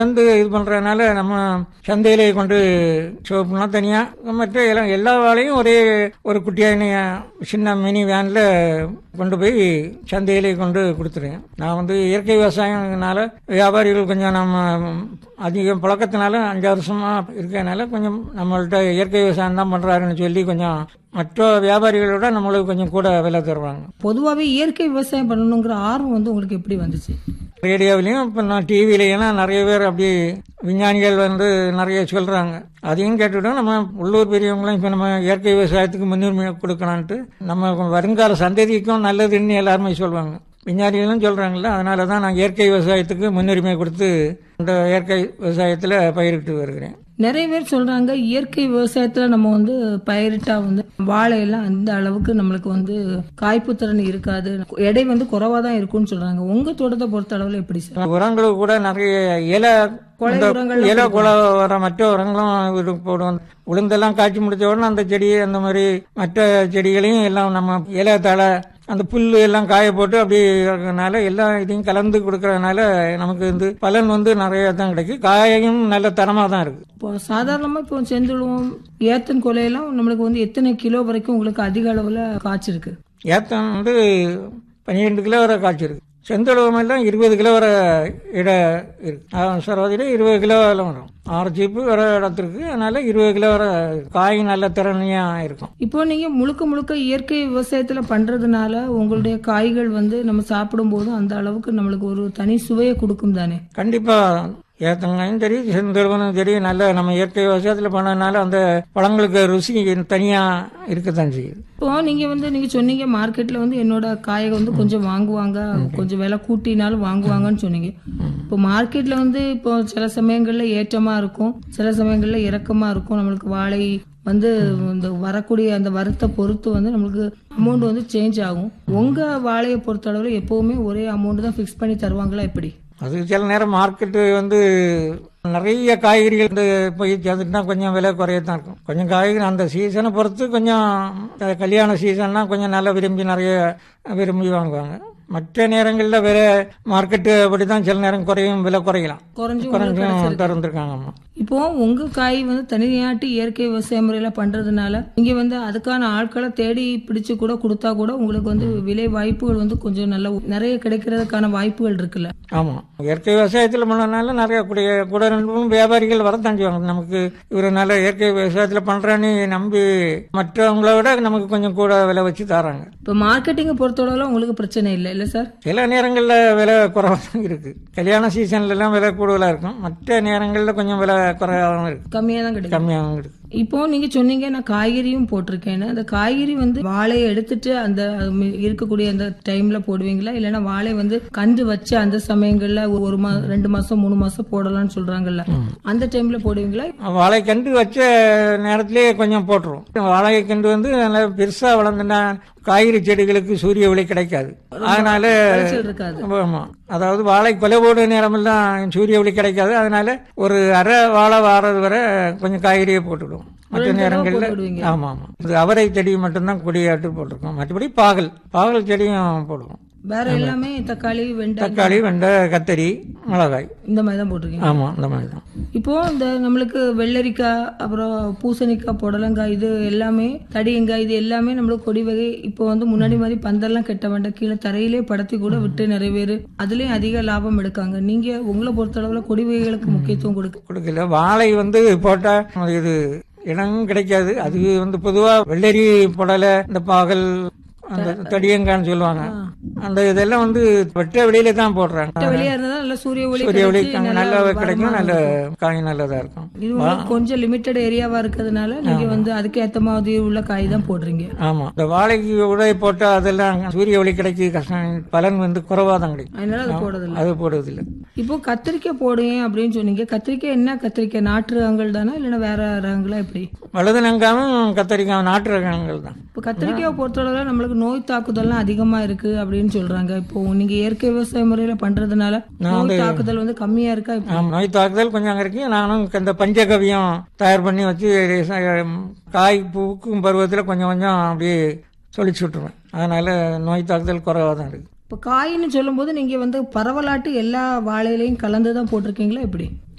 வந்து இது பண்றதுனால நம்ம சந்தையிலே கொண்டு சிவப்புனா தனியா மற்ற எல்லா வாழையும் ஒரே ஒரு குட்டியான சின்ன மினி வேன்ல கொண்டு போய் சந்தையிலே கொண்டு கொடுத்துருவேன். நான் வந்து இயற்கை விவசாயம்னால வியாபாரிகள் கொஞ்சம் நம்ம அதிகம் பழக்கத்தினால 5 வருஷமா இருக்கிறதுனால கொஞ்சம் நம்மள்ட்ட இயற்கை விவசாயம் தான் பண்றாருன்னு சொல்லி கொஞ்சம் மற்ற வியாபாரிகளோட நம்மளுக்கு கொஞ்சம் கூட விலை தருவாங்க. பொதுவாகவே இயற்கை விவசாயம் பண்ணணுங்கிற ஆர்வம் வந்து உங்களுக்கு எப்படி வந்துச்சு? ரேடியோவிலையும் இப்போ நான் டிவிலையும் நிறைய பேர் அப்படி விஞ்ஞானிகள் வந்து நிறைய சொல்றாங்க. அதையும் கேட்டுவிட்டோம். நம்ம உள்ளூர் பெரியவங்களும் இப்போ நம்ம இயற்கை விவசாயத்துக்கு முன்னுரிமை கொடுக்கலான்ட்டு நம்ம வருங்கால சந்ததிக்கும் நல்லதுன்னு எல்லாருமே சொல்லுவாங்க. விஞ்ஞானிகளும் சொல்றாங்கல்ல, அதனால தான் நான் இயற்கை விவசாயத்துக்கு முன்னுரிமை கொடுத்து இந்த இயற்கை விவசாயத்தில் பயிரிட்டு வருகிறேன். நிறைய பேர் சொல்றாங்க இயற்கை விவசாயத்துல நம்ம வந்து பயிரிட்டா வந்து வாழையெல்லாம் அந்த அளவுக்கு நம்மளுக்கு வந்து காய்ப்பு திறன் இருக்காது, எடை வந்து குறைவா தான் இருக்கும்னு சொல்றாங்க. உங்க தோட்டத்தை பொறுத்த அளவுல எப்படி சார்? உரங்களுக்கு கூட நிறைய இலை கொலை வர மற்ற உரங்களும் போடுவோம். உளுந்தெல்லாம் காய்ச்சி முடிச்ச உடனே அந்த செடி அந்த மாதிரி மற்ற செடிகளையும் எல்லாம் நம்ம இலை தழை அந்த புல்லு எல்லாம் காய போட்டு அப்படி இருக்கிறதுனால எல்லா இதையும் கலந்து கொடுக்கறதுனால நமக்கு வந்து பலன் வந்து நிறைய தான் கிடைக்கும். காயும் நல்ல தரமா தான் இருக்கு. இப்போ சாதாரணமா இப்போ செந்துழுவம் ஏத்தன் கொலையெல்லாம் நம்மளுக்கு வந்து எத்தனை கிலோ வரைக்கும் உங்களுக்கு அதிக அளவுல காய்ச்சிருக்கு? ஏத்தன் வந்து 12 கிலோ வரை காய்ச்சிருக்கு. செந்தழுவம் எல்லாம் 20 கிலோ வரை இட இருக்கு. சரவதியில 20 கிலோ வரும். 6 சீப்பு வர இடத்திற்கு, அதனால 20 கிலோ வரை காய் நல்ல திறமையா இருக்கும். இப்போ நீங்க முழுக்க இயற்கை விவசாயத்துல பண்றதுனால உங்களுடைய காய்கள் வந்து நம்ம சாப்பிடும் போது அந்த அளவுக்கு நம்மளுக்கு ஒரு தனி சுவையை கொடுக்கும் தானே? கண்டிப்பா. ஏத்தங்காயும் சரி செந்தழுவனும் சரி நல்ல நம்ம இயற்கை விவசாயத்துல பண்ணதுனால அந்த பழங்களுக்கு ருசி தனியா இருக்கத்தான் செய்யுது. இப்போ நீங்க சொன்னீங்க மார்க்கெட்ல வந்து என்னோட காயை வந்து கொஞ்சம் வாங்குவாங்க, கொஞ்சம் விலை கூட்டினாலும் வாங்குவாங்கன்னு சொன்னீங்க. இப்போ மார்க்கெட்ல வந்து இப்போ சில சமயங்கள்ல ஏற்றமா இருக்கும், சில சமயங்கள்ல இறக்கமா இருக்கும். நம்மளுக்கு வாழை வந்து இந்த வரக்கூடிய அந்த வரத்தை பொறுத்து வந்து நம்மளுக்கு அமௌண்ட் வந்து சேஞ்ச் ஆகும். உங்க வாழையை பொறுத்த அளவுல எப்பவுமே ஒரே அமௌண்ட் தான் பிக்ஸ் பண்ணி தருவாங்களா எப்படி? அது சில நேரம் மார்க்கெட்டு வந்து நிறைய காய்கறிகள் வந்து போய் சேர்ந்துட்டுனா கொஞ்சம் விலை குறையத்தான் இருக்கும். கொஞ்சம் காய்கறி அந்த சீசனை பொறுத்து கொஞ்சம் கல்யாண சீசன்னா கொஞ்சம் நல்லா நிறைய விரும்பி வாங்குவாங்க. மற்ற நேரங்களில் வேற மார்க்கெட்டு அப்படிதான் சில நேரம் குறையும், விலை குறையலாம், குறைஞ்சும் திறந்துருக்காங்க. இப்போ உங்க காய் வந்து தனியாட்டி இயற்கை விவசாய முறையில பண்றதுனால நீங்க வந்து அதுக்கான ஆட்களை தேடி பிடிச்சு கூட கொடுத்தா கூட உங்களுக்கு வந்து விலை வாய்ப்புகள் வந்து கொஞ்சம் நிறைய கிடைக்கிறதுக்கான வாய்ப்புகள் இருக்குல்ல? ஆமா, இயற்கை விவசாயத்துல பண்ணனால நிறைய கூட வியாபாரிகள் வரத்தான் செய்வாங்க. நமக்கு இவருனால இயற்கை விவசாயத்துல பண்றான்னு நம்பி மற்றவங்கள விட நமக்கு கொஞ்சம் கூட விலை வச்சு தராங்க. இப்ப மார்க்கெட்டிங் பொறுத்தவரை உங்களுக்கு பிரச்சனை இல்லை இல்ல சார்? சில நேரங்கள்ல விலை குறைவாக இருக்கு. கல்யாண சீசன்ல எல்லாம் விலை கூடுதலா இருக்கும். மற்ற நேரங்கள்ல கொஞ்சம் விலை குறைவாகவும் இருக்கு, கம்மியா தான் கிடைக்கும். இப்போ நீங்க சொன்னீங்க நான் காய்கறியும் போட்டிருக்கேன்னு, அந்த காய்கறி வந்து வாழையை எடுத்துட்டு அந்த இருக்கக்கூடிய அந்த டைம்ல போடுவீங்களா, இல்லைன்னா வாழை வந்து கண்டு வச்சு அந்த சமயங்கள்ல 1 மாசம் 2 மாசம் 3 மாசம் போடலாம்னு சொல்றாங்கல்ல, அந்த டைம்ல போடுவீங்களா? வாழை கண்டு வச்ச நேரத்திலேயே கொஞ்சம் போட்டுருவோம். வாழை கண்டு வந்து நல்லா பெருசா வளர்ந்துன்னா காய்கறி செடிகளுக்கு சூரிய ஒளி கிடைக்காது, அதனால அதாவது வாழை கொலை போடுற நேரமெல்லாம் சூரிய ஒளி கிடைக்காது. அதனால ஒரு அரை வாழை வாரது வரை கொஞ்சம் காய்கறியை போட்டுடுவோம். மற்ற நேரங்களில் ஆமா இது அவரை செடி மட்டும்தான் கொடியாட்டு போட்டிருக்கோம். மற்றபடி பாகல் செடியும் போடுவோம். வேற எல்லாமே தக்காளி வெண்டை கத்தரி மிளகாய் இந்த மாதிரி தான் போட்டிருக்கீங்க? ஆமா, இந்த மாதிரி தான். இப்போ இந்த நம்மளுக்கு வெள்ளரிக்காய் அப்புறம் பூசணிக்காய் புடலங்காய் இது எல்லாமே தடியங்காய் இது எல்லாமே நம்மளுக்கு கொடி வகை. இப்போ வந்து முன்னாடி மாதிரி பந்தெல்லாம் கட்ட வேண்டாம், கீழே தரையிலே படத்தி கூட விட்டு நிறைய பேர் அதுலயும் அதிக லாபம் எடுக்காங்க. நீங்க உங்களை பொறுத்த அளவுல கொடி வகைகளுக்கு முக்கியத்துவம் கொடுக்கல. வாழை வந்து போட்டா இது இடமும் கிடைக்காது. அது வந்து பொதுவா வெள்ளரி புடலை இந்த பாகல் அந்த தடியங்கான்னு சொல்லுவாங்க, அந்த இதெல்லாம் வந்து வெட்ட வெளியில தான் போடுறாங்க. சூரிய ஒளி நல்லா கிடைக்கும், நல்ல காய் நல்லதா இருக்கும். இது கொஞ்சம் லிமிட்டட் ஏரியாவா இருக்கிறதுனால நீங்க வந்து அதுக்கு ஏத்த மாதிரி உள்ள காய் தான் போடுறீங்க. ஆமா, இந்த வாழைக்கு உடைய போட்டா அதெல்லாம் சூரிய ஒளி கிடைச்சி கஷ்டம், பலன் வந்து குறைவா தான் கிடைக்கும், அதனால அது போடுறதில்லை. இப்போ கத்திரிக்காய் போடுங்க அப்படின்னு சொன்னீங்க. கத்திரிக்காய் என்ன கத்திரிக்காய்? நாட்டு ரகங்கள் தானே இல்லைன்னா வேற ரகங்களா எப்படி? வலதுனங்காவும் கத்திரிக்காய் நாட்டு ரகங்கள் தான். இப்போ கத்திரிக்காய் பொறுத்தளவுல நம்மளுக்கு நோய் தாக்குதல்லாம் அதிகமா இருக்கு அப்படின்னு சொல்றாங்க. இப்போ நீங்க இயற்கை விவசாய முறையில பண்றதுனால நோய் தாக்குதல் வந்து கம்மியா இருக்கா? நோய் தாக்குதல் கொஞ்சம் இருக்கு. நானும் இந்த பஞ்சகவியம் தயார் பண்ணி வச்சு காய் பூக்கும் பருவத்தில் கொஞ்சம் அப்படியே சொல்லிச்சு விட்டுருவேன். அதனால நோய் தாக்குதல் குறைவா தான் இருக்கு. இப்போ காயின்னு சொல்லும் போது நீங்க வந்து பரவலாட்டு எல்லா வாழையிலையும் கலந்துதான் போட்டிருக்கீங்களா எப்படி?